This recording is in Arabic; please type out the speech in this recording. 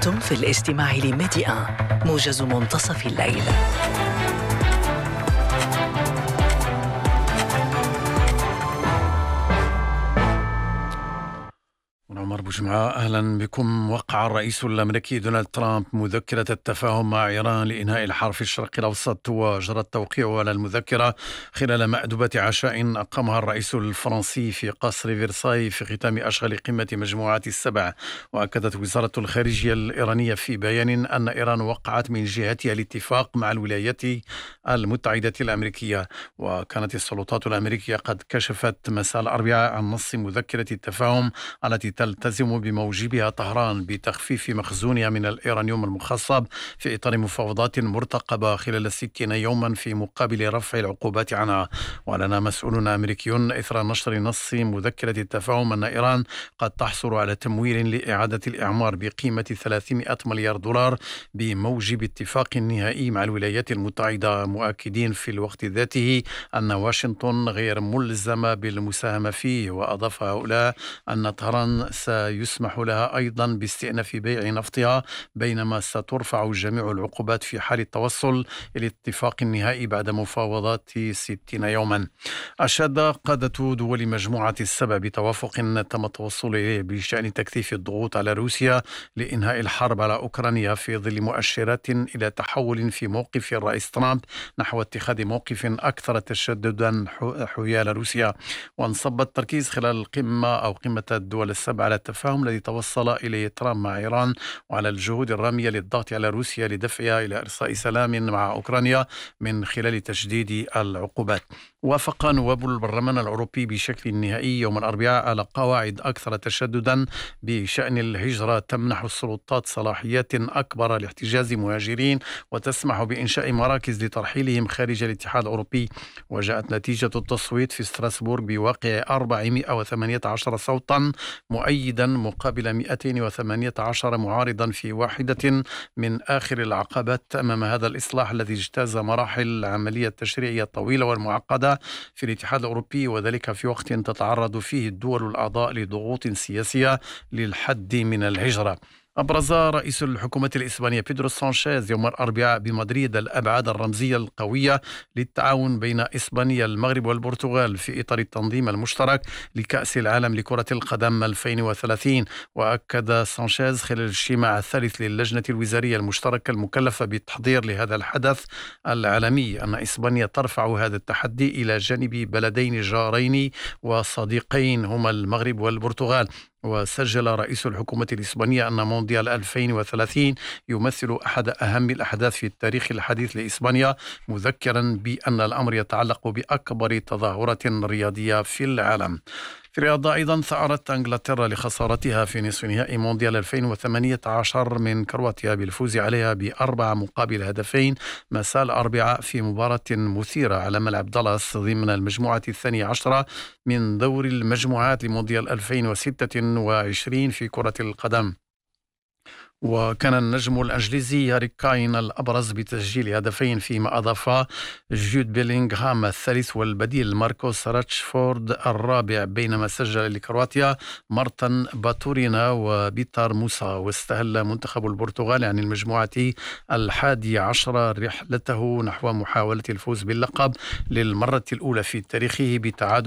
أنتم في الاستماع لميديا موجز منتصف الليل. عمر بوجمعة، أهلا بكم. وقع الرئيس الأمريكي دونالد ترامب مذكرة التفاهم مع إيران لإنهاء الحرب في الشرق الأوسط، وجرى التوقيع على المذكرة خلال مأدبة عشاء أقامها الرئيس الفرنسي في قصر فرساي في ختام أشغال قمة مجموعات السبع. وأكدت وزارة الخارجية الإيرانية في بيان أن إيران وقعت من جهتها الاتفاق مع الولايات المتحدة الأمريكية. وكانت السلطات الأمريكية قد كشفت مساء الأربعاء عن نص مذكرة التفاهم التي تلتزم بموجبها طهران بتخفيف مخزونها من الإيرانيوم المخصب في إطار مفاوضات مرتقبة خلال 60 يوما في مقابل رفع العقوبات عنها. وأعلن مسؤول أمريكي إثر نشر نص مذكرة التفاهم أن إيران قد تحصل على تمويل لإعادة الإعمار بقيمة 300 مليار دولار بموجب اتفاق نهائي مع الولايات المتحدة، مؤكدين في الوقت ذاته أن واشنطن غير ملزمة بالمساهمة فيه. وأضاف هؤلاء أن طهران سيسمح لها أيضا باستئناف بيع نفطها، بينما سترفع جميع العقوبات في حال التوصل إلى اتفاق نهائي بعد مفاوضات 60 يوما. أشاد قادة دول مجموعة السبع بتوافق تم التوصل إليه بشأن تكثيف الضغوط على روسيا لإنهاء الحرب على أوكرانيا في ظل مؤشرات إلى تحول في موقف الرئيس ترامب نحو اتخاذ موقف أكثر تشددا حيال روسيا. وانصب التركيز خلال القمة أو قمة الدول السبع على التفاهم الذي توصل إليه ترامب مع إيران، وعلى الجهود الرامية للضغط على روسيا لدفعها إلى إرساء سلام مع أوكرانيا من خلال تجديد العقوبات. وافق نواب البرلمان الأوروبي بشكل نهائي يوم الأربعاء على قواعد أكثر تشددا بشأن الهجرة تمنح السلطات صلاحيات أكبر لاحتجاز مهاجرين وتسمح بإنشاء مراكز لترحيلهم خارج الاتحاد الأوروبي. وجاءت نتيجة التصويت في ستراسبورغ بواقع 418 صوتا مؤيدا مقابل 218 معارضا في واحدة من آخر العقبات أمام هذا الإصلاح الذي اجتاز مراحل العملية التشريعية الطويلة والمعقدة في الاتحاد الأوروبي، وذلك في وقت تتعرض فيه الدول الأعضاء لضغوط سياسية للحد من الهجرة. أبرز رئيس الحكومة الإسبانية بيدرو سانشيز يوم الأربعاء بمدريد الأبعاد الرمزية القوية للتعاون بين إسبانيا، المغرب والبرتغال في إطار التنظيم المشترك لكأس العالم لكرة القدم 2030. وأكد سانشيز خلال الاجتماع الثالث للجنة الوزارية المشتركة المكلفة بالتحضير لهذا الحدث العالمي أن إسبانيا ترفع هذا التحدي إلى جانب بلدين جارين وصديقين هما المغرب والبرتغال. وسجل رئيس الحكومة الإسبانية أن مونديال 2030 يمثل أحد أهم الأحداث في التاريخ الحديث لإسبانيا، مذكرا بأن الأمر يتعلق بأكبر تظاهرة رياضية في العالم. في الرياضة أيضا ثأرت إنجلترا لخسارتها في نصف نهائي مونديال 2018 من كرواتيا بالفوز عليها ب4-2 مساء الأربعاء في مباراة مثيرة على ملعب دالاس ضمن المجموعة 12 من دور المجموعات لمونديال 2026 في كرة القدم. وكان النجم الإنجليزي هاري كاين الأبرز بتسجيل هدفين، فيما أضاف جود بيلينغهام الثالث والبديل ماركوس راتشفورد الرابع، بينما سجل لكرواتيا مارتن باتورينا وبيتر موسى. واستهل منتخب البرتغال عن المجموعة 11 رحلته نحو محاولة الفوز باللقب للمرة الأولى في تاريخه بتعادل